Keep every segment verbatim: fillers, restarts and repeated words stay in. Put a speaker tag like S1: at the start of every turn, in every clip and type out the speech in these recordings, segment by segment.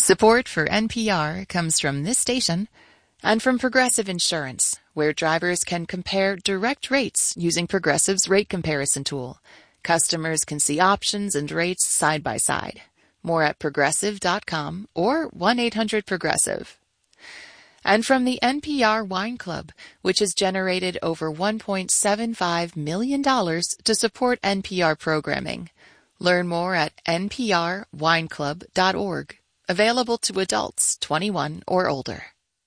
S1: Support for N P R comes from this station and from Progressive Insurance, where drivers can compare direct rates using Progressive's rate comparison tool. Customers can see options and rates side by side. More at progressive dot com or one eight hundred progressive. And from the N P R Wine Club, which has generated over one point seven five million dollars to support N P R programming. Learn more at n p r wine club dot org. Available to adults twenty-one or older.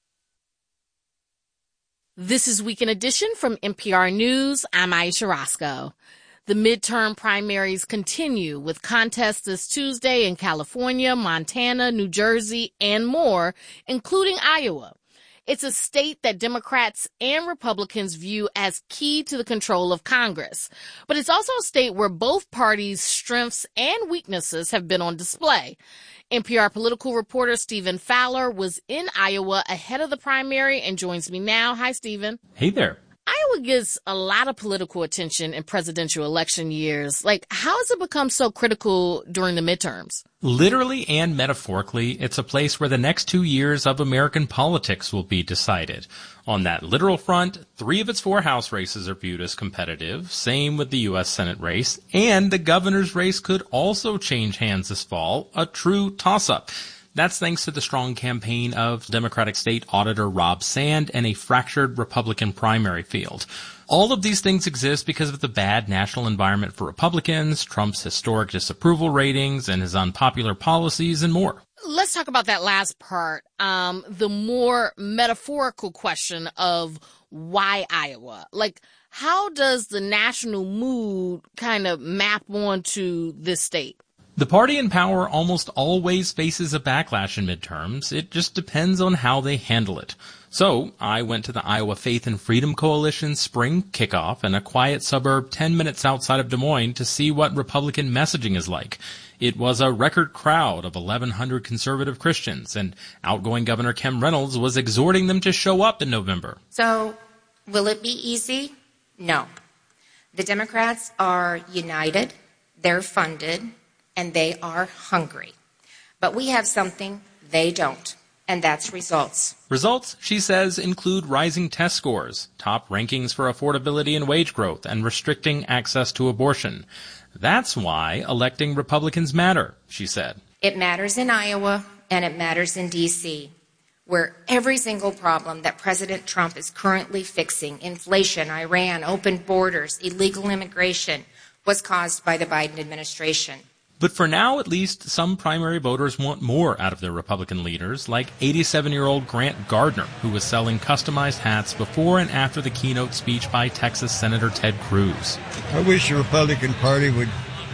S2: This is Weekend Edition from N P R News. I'm Aisha Roscoe. The midterm primaries continue with contests this Tuesday in California, Montana, New Jersey, and more, including Iowa. It's a state that Democrats and Republicans view as key to the control of Congress. But it's also a state where both parties' strengths and weaknesses have been on display. N P R political reporter Stephen Fowler was in Iowa ahead of the primary and joins me now. Hi, Stephen.
S3: Hey there.
S2: Iowa gets a lot of political attention in presidential election years. Like, how has it become so critical during the midterms?
S3: Literally and metaphorically, it's a place where the next two years of American politics will be decided. On that literal front, three of its four House races are viewed as competitive, same with the U S Senate race, and the governor's race could also change hands this fall, a true toss-up. That's thanks to the strong campaign of Democratic State Auditor Rob Sand and a fractured Republican primary field. All of these things exist because of the bad national environment for Republicans, Trump's historic disapproval ratings, and his unpopular policies, and more.
S2: Let's talk about that last part, um, the more metaphorical question of why Iowa? Like, how does the national mood kind of map onto this state?
S3: The party in power almost always faces a backlash in midterms. It just depends on how they handle it. So, I went to the Iowa Faith and Freedom Coalition spring kickoff in a quiet suburb ten minutes outside of Des Moines to see what Republican messaging is like. It was a record crowd of eleven hundred conservative Christians, and outgoing Governor Kim Reynolds was exhorting them to show up in November.
S4: So, will it be easy? No. The Democrats are united, they're funded, and they are hungry. But we have something they don't, and that's results.
S3: Results, she says, include rising test scores, top rankings for affordability and wage growth, and restricting access to abortion. That's why electing Republicans matter, she said.
S4: It matters in Iowa, and it matters in D C, where every single problem that President Trump is currently fixing, inflation, Iran, open borders, illegal immigration, was caused by the Biden administration.
S3: But for now, at least, some primary voters want more out of their Republican leaders, like eighty-seven-year-old Grant Gardner, who was selling customized hats before and after the keynote speech by Texas Senator Ted Cruz.
S5: I wish the Republican Party would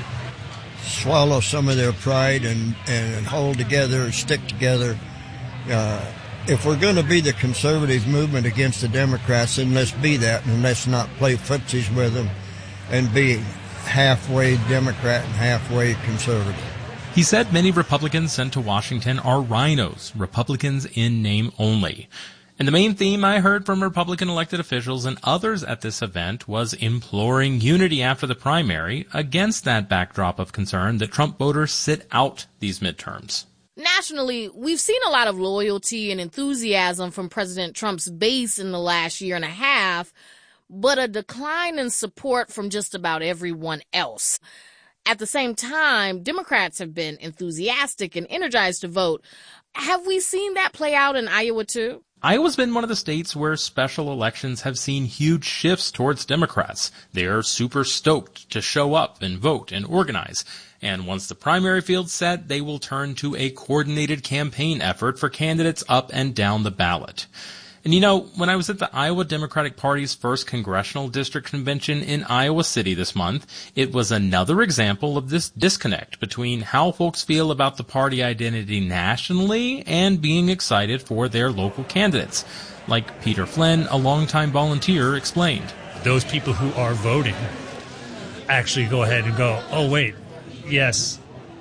S5: swallow some of their pride and, and hold together and stick together. Uh, if we're going to be the conservative movement against the Democrats, then let's be that, and let's not play footsies with them and be halfway Democrat and halfway conservative.
S3: He said many Republicans sent to Washington are rhinos, Republicans in name only. And the main theme I heard from Republican elected officials and others at this event was imploring unity after the primary against that backdrop of concern that Trump voters sit out these midterms.
S2: Nationally, we've seen a lot of loyalty and enthusiasm from President Trump's base in the last year and a half, but a decline in support from just about everyone else. At the same time, Democrats have been enthusiastic and energized to vote. Have we seen that play out in Iowa, too?
S3: Iowa's been one of the states where special elections have seen huge shifts towards Democrats. They're super stoked to show up and vote and organize. And once the primary field's set, they will turn to a coordinated campaign effort for candidates up and down the ballot. And you know, when I was at the Iowa Democratic Party's first congressional district convention in Iowa City this month, it was another example of this disconnect between how folks feel about the party identity nationally and being excited for their local candidates. Like Peter Flynn, a longtime volunteer, explained.
S6: Those people who are voting actually go ahead and go, oh, wait, yes,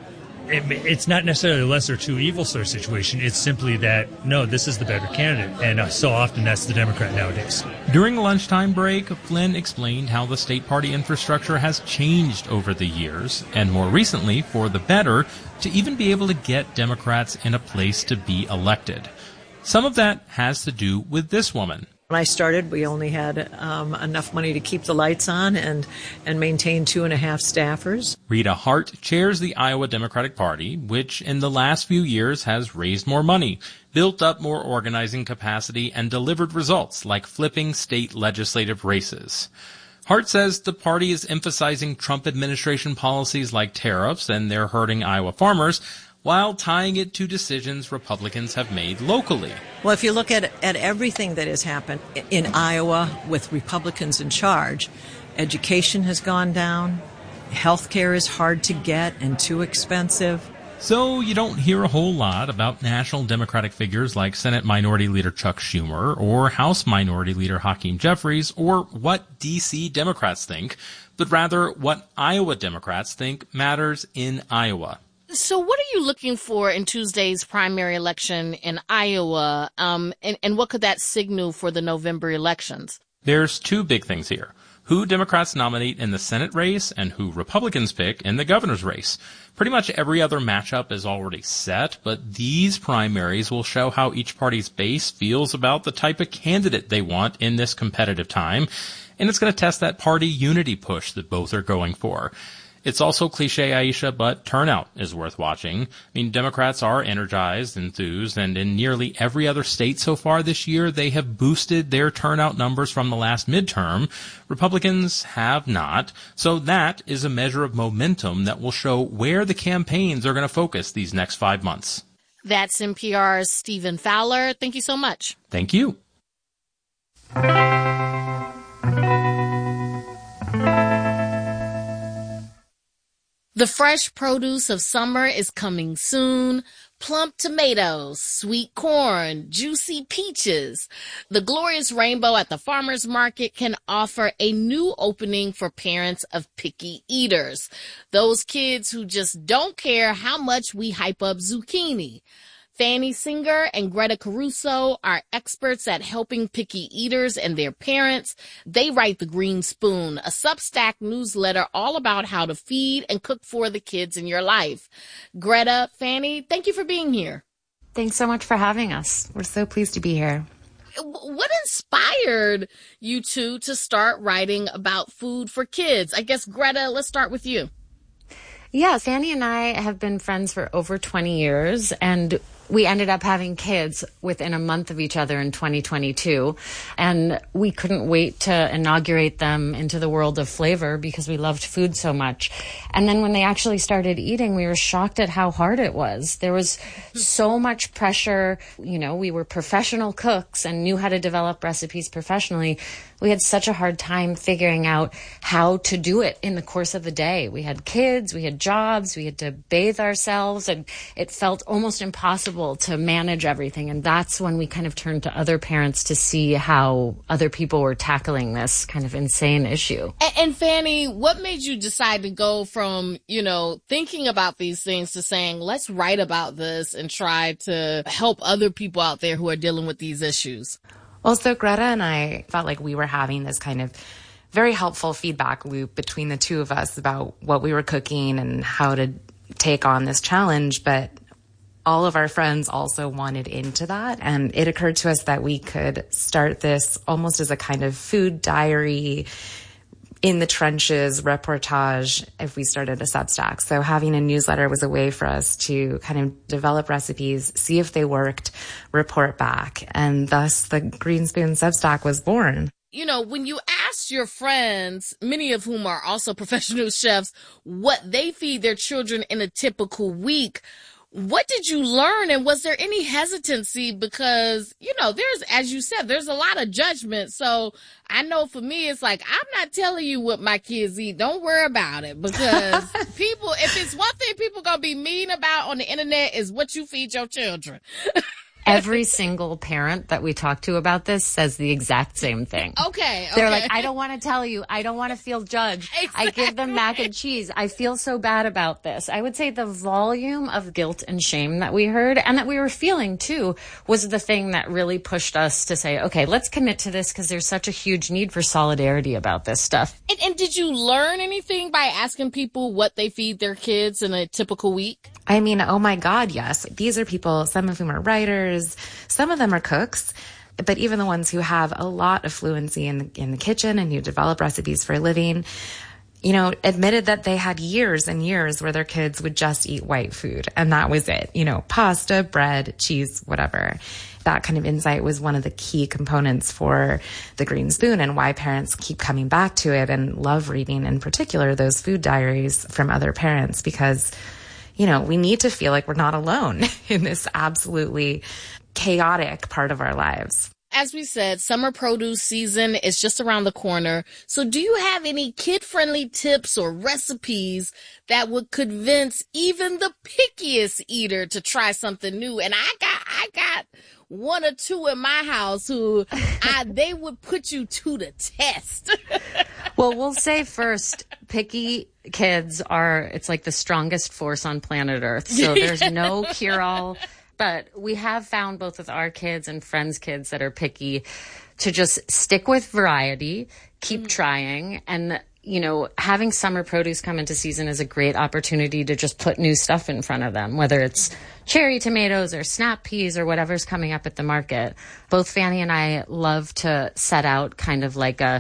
S6: it, it's not necessarily a lesser two evil sort of situation. It's simply that, no, this is the better candidate. And uh, so often that's the Democrat nowadays.
S3: During a lunchtime break, Flynn explained how the state party infrastructure has changed over the years, and more recently, for the better, to even be able to get Democrats in a place to be elected. Some of that has to do with this woman.
S7: When I started, we only had um, enough money to keep the lights on and, and maintain two and a half staffers.
S3: Rita Hart chairs the Iowa Democratic Party, which in the last few years has raised more money, built up more organizing capacity, and delivered results like flipping state legislative races. Hart says the party is emphasizing Trump administration policies like tariffs, and they're hurting Iowa farmers, while tying it to decisions Republicans have made locally.
S7: Well, if you look at at everything that has happened in Iowa with Republicans in charge, education has gone down, health care is hard to get and too expensive.
S3: So you don't hear a whole lot about national Democratic figures like Senate Minority Leader Chuck Schumer or House Minority Leader Hakeem Jeffries or what D C Democrats think, but rather what Iowa Democrats think matters in Iowa.
S2: So what are you looking for in Tuesday's primary election in Iowa, um, and, and what could that signal for the November elections?
S3: There's two big things here. Who Democrats nominate in the Senate race and who Republicans pick in the governor's race. Pretty much every other matchup is already set, but these primaries will show how each party's base feels about the type of candidate they want in this competitive time, and it's going to test that party unity push that both are going for. It's also cliche, Aisha, but turnout is worth watching. I mean, Democrats are energized, enthused, and in nearly every other state so far this year, they have boosted their turnout numbers from the last midterm. Republicans have not. So that is a measure of momentum that will show where the campaigns are going to focus these next five months.
S2: That's N P R's Stephen Fowler. Thank you so much.
S3: Thank you.
S2: The fresh produce of summer is coming soon. Plump tomatoes, sweet corn, juicy peaches. The glorious rainbow at the farmer's market can offer a new opening for parents of picky eaters. Those kids who just don't care how much we hype up zucchini. Fanny Singer and Greta Caruso are experts at helping picky eaters and their parents. They write The Green Spoon, a Substack newsletter all about how to feed and cook for the kids in your life. Greta, Fanny, thank you for being here.
S8: Thanks so much for having us. We're so pleased to be here.
S2: What inspired you two to start writing about food for kids? I guess, Greta, let's start with you.
S8: Yeah, Fanny and I have been friends for over twenty years, and we ended up having kids within a month of each other in twenty twenty-two, and we couldn't wait to inaugurate them into the world of flavor because we loved food so much. And then when they actually started eating, we were shocked at how hard it was. There was so much pressure. You know, we were professional cooks and knew how to develop recipes professionally. We had such a hard time figuring out how to do it in the course of the day. We had kids, we had jobs, we had to bathe ourselves, and it felt almost impossible to manage everything. And that's when we kind of turned to other parents to see how other people were tackling this kind of insane issue.
S2: And, and Fanny, what made you decide to go from, you know, thinking about these things to saying, let's write about this and try to help other people out there who are dealing with these issues?
S8: Well, so Greta and I felt like we were having this kind of very helpful feedback loop between the two of us about what we were cooking and how to take on this challenge. But all of our friends also wanted into that. And it occurred to us that we could start this almost as a kind of food diary, in the trenches reportage if we started a Substack. So having a newsletter was a way for us to kind of develop recipes, see if they worked, report back. And thus the Green Spoon Substack was born.
S2: You know, when you asked your friends, many of whom are also professional chefs, what they feed their children in a typical week, what did you learn? And was there any hesitancy? Because, you know, there's, as you said, there's a lot of judgment. So I know for me, it's like, I'm not telling you what my kids eat. Don't worry about it. Because people, if it's one thing people going to be mean about on the internet is what you feed your children.
S8: Every single parent that we talk to about this says the exact same thing.
S2: Okay, okay.
S8: They're like, I don't want to tell you. I don't want to feel judged. Exactly. I give them mac and cheese. I feel so bad about this. I would say the volume of guilt and shame that we heard and that we were feeling too was the thing that really pushed us to say, okay, let's commit to this because there's such a huge need for solidarity about this stuff.
S2: And, and did you learn anything by asking people what they feed their kids in a typical week?
S1: I mean, oh my God, yes. These are people, some of whom are writers, some of them are cooks, but even the ones who have a lot of fluency in the, in the kitchen and who develop recipes for a living, you know, admitted that they had years and years where their kids would just eat white food. And that was it. You know, pasta, bread, cheese, whatever. That kind of insight was one of the key components for the Green Spoon and why parents keep coming back to it and love reading, in particular, those food diaries from other parents, because, you know, we need to feel like we're not alone in this absolutely chaotic part of our lives.
S2: As we said, summer produce season is just around the corner. So do you have any kid-friendly tips or recipes that would convince even the pickiest eater to try something new? And I got, I got one or two in my house who I, they would put you to the test.
S8: Well, we'll say first, picky kids are, it's like the strongest force on planet Earth. So there's no cure-all. But we have found both with our kids and friends' kids that are picky to just stick with variety, keep mm. trying. And, you know, having summer produce come into season is a great opportunity to just put new stuff in front of them, whether it's cherry tomatoes or snap peas or whatever's coming up at the market. Both Fanny and I love to set out kind of like a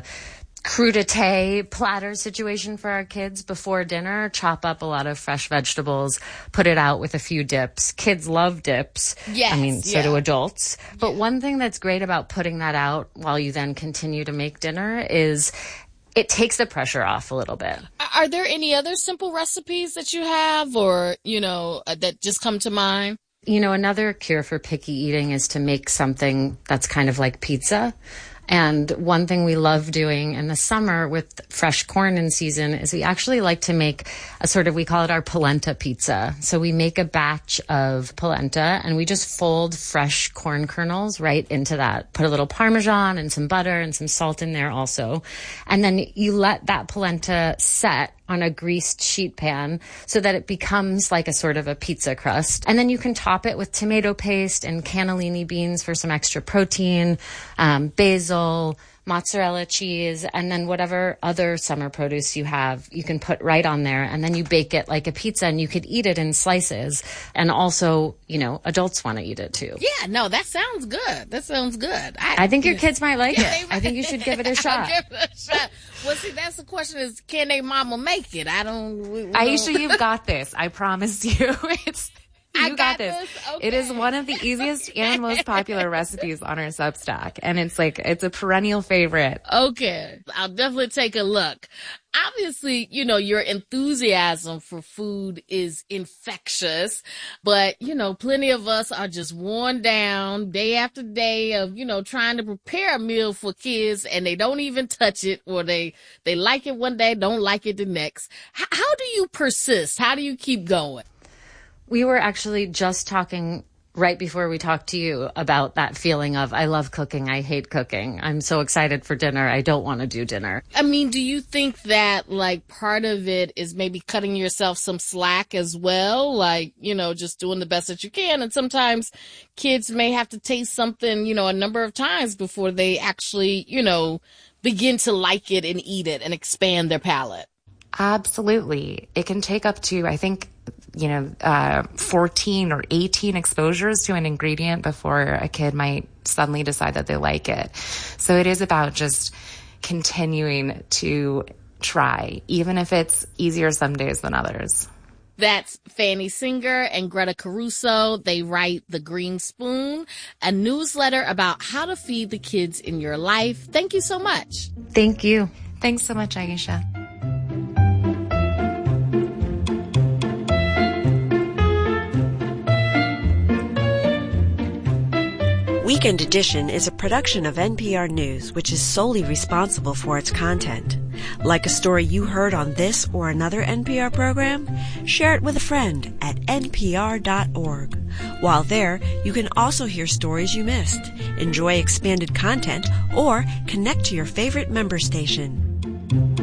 S8: crudité platter situation for our kids before dinner, chop up a lot of fresh vegetables, put it out with a few dips. Kids love dips.
S2: Yes.
S8: I mean, so
S2: yeah.
S8: do adults. But
S2: yeah.
S8: one thing that's great about putting that out while you then continue to make dinner is it takes the pressure off a little bit.
S2: Are there any other simple recipes that you have or, you know, uh, that just come to mind?
S8: You know, another cure for picky eating is to make something that's kind of like pizza. And one thing we love doing in the summer with fresh corn in season is we actually like to make a sort of, we call it our polenta pizza. So we make a batch of polenta and we just fold fresh corn kernels right into that. Put a little Parmesan and some butter and some salt in there also. And then you let that polenta set on a greased sheet pan so that it becomes like a sort of a pizza crust. And then you can top it with tomato paste and cannellini beans for some extra protein, um, basil, mozzarella cheese, and then whatever other summer produce you have, you can put right on there. And then you bake it like a pizza and you could eat it in slices. And also, you know, adults want to eat it too.
S2: Yeah, no, that sounds good. That sounds good.
S8: I, I think your kids might like yeah, it. I think you should give it a shot.
S2: Give it a shot. Well, see, that's the question is, can they mama make it? I don't... We, we
S1: Aisha,
S2: don't.
S1: You've got this. I promise you. It's... You
S2: I
S1: got,
S2: got
S1: this.
S2: this? Okay.
S1: It is one of the easiest and most popular recipes on our Substack. And it's like, it's a perennial favorite.
S2: Okay. I'll definitely take a look. Obviously, you know, your enthusiasm for food is infectious, but, you know, plenty of us are just worn down day after day of, you know, trying to prepare a meal for kids and they don't even touch it or they, they like it one day, don't like it the next. H- how do you persist? How do you keep going?
S8: We were actually just talking right before we talked to you about that feeling of, I love cooking, I hate cooking. I'm so excited for dinner, I don't want to do dinner.
S2: I mean, do you think that, like, part of it is maybe cutting yourself some slack as well? Like, you know, just doing the best that you can. And sometimes kids may have to taste something, you know, a number of times before they actually, you know, begin to like it and eat it and expand their palate.
S1: Absolutely. It can take up to, I think, you know, uh, fourteen or eighteen exposures to an ingredient before a kid might suddenly decide that they like it. So it is about just continuing to try, even if it's easier some days than others.
S2: That's Fanny Singer and Greta Caruso. They write The Green Spoon, a newsletter about how to feed the kids in your life. Thank you so much.
S8: Thank you.
S1: Thanks so much, Aisha.
S9: Weekend Edition is a production of N P R News, which is solely responsible for its content. Like a story you heard on this or another N P R program? Share it with a friend at N P R dot org. While there, you can also hear stories you missed, enjoy expanded content, or connect to your favorite member station.